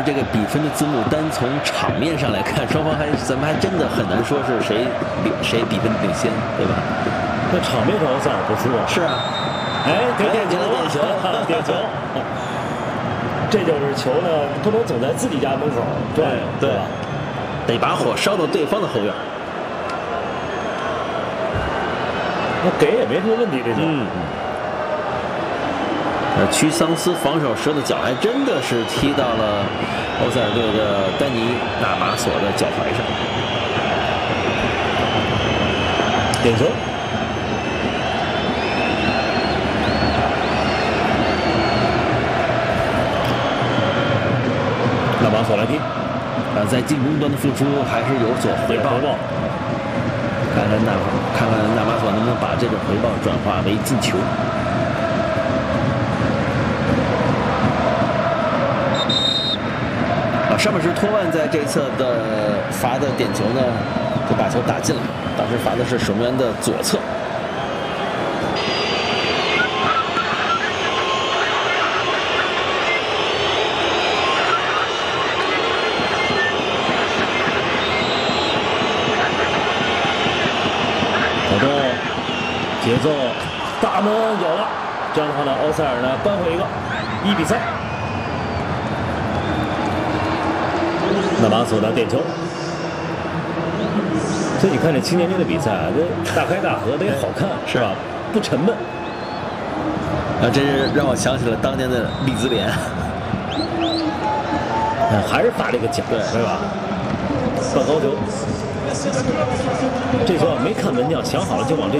这个比分的字幕，单从场面上来看，双方咱们还真的很难说是谁比分领先，对吧？ 那场面上奥塞尔不输啊。 是啊。 哎，给点球了，点球。这就是球呢，不能总在自己家门口转悠，对吧？ 得把火烧到对方的后院。 那给也没什么问题，这球。 屈桑斯防守时的脚还真的是踢到了欧塞尔队的丹尼纳马索的脚踝上。 点球。纳马索来踢， 在进攻端的付出还是有所回报。看看纳马索能不能把这个回报转化为进球。上半时托万在这一侧的罚的点球呢，就把球打进了。当时罚的是守门员的左侧。 活动节奏，大门有了，这样的话呢，欧塞尔呢扳回一个1比3。纳马索的点球，所以你看这青年队的比赛，这大开大合，得好看，是吧？不沉闷。 这是让我想起了当年的利兹联， 还是罚这个脚，对吧？半高球，这球没看门将，想好了就往这。